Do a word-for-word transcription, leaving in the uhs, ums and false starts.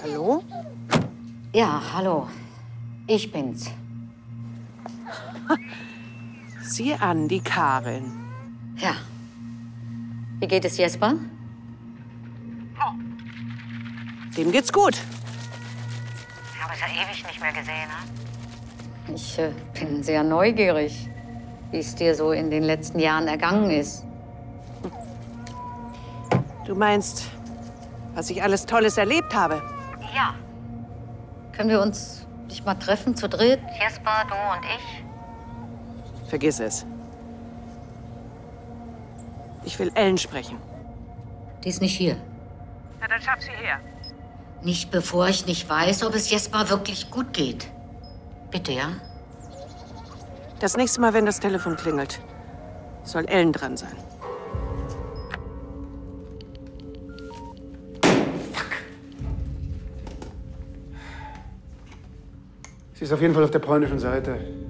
Hallo? Ja, hallo. Ich bin's. Sieh an, die Karin. Ja. Wie geht es Jesper? Dem geht's gut. Ich habe es ja ewig nicht mehr gesehen, ne? Ich äh, bin sehr neugierig, wie es dir so in den letzten Jahren ergangen ist. Du meinst, was ich alles Tolles erlebt habe? Ja. Können wir uns nicht mal treffen, zu dritt? Jesper, du und ich? Vergiss es. Ich will Ellen sprechen. Die ist nicht hier. Na, dann schaff sie her. Nicht bevor ich nicht weiß, ob es Jesper wirklich gut geht. Bitte, ja? Das nächste Mal, wenn das Telefon klingelt, soll Ellen dran sein. Sie ist auf jeden Fall auf der polnischen Seite.